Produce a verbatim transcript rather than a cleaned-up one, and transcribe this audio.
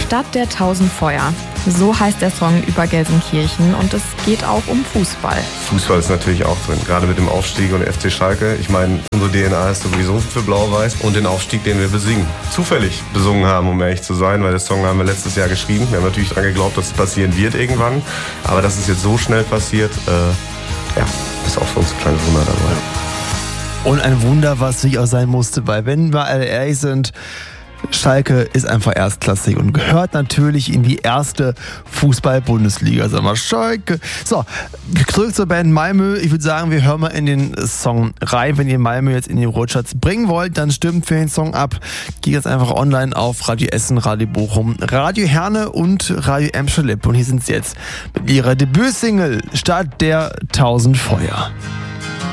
Stadt der tausend Feuer. So heißt der Song über Gelsenkirchen und es geht auch um Fußball. Fußball ist natürlich auch drin, gerade mit dem Aufstieg und F C Schalke. Ich meine, unsere D N A ist sowieso für Blau-Weiß und den Aufstieg, den wir besingen. Zufällig besungen haben, um ehrlich zu sein, weil den Song haben wir letztes Jahr geschrieben. Wir haben natürlich daran geglaubt, dass es passieren wird irgendwann, aber dass es jetzt so schnell passiert, äh, ja, ist auch für uns ein kleines Wunder dabei. Und ein Wunder, was sich auch sein musste, weil wenn wir alle ehrlich sind, Schalke ist einfach erstklassig und gehört natürlich in die erste Fußball-Bundesliga. Sag mal, Schalke. So, zurück zur Band Malmö. Ich würde sagen, wir hören mal in den Song rein. Wenn ihr Malmö jetzt in den Wortschatz bringen wollt, dann stimmt für den Song ab. Geht jetzt einfach online auf Radio Essen, Radio Bochum, Radio Herne und Radio Emscher-Lippe. Und hier sind sie jetzt mit ihrer Debütsingle Stadt der tausend Feuer.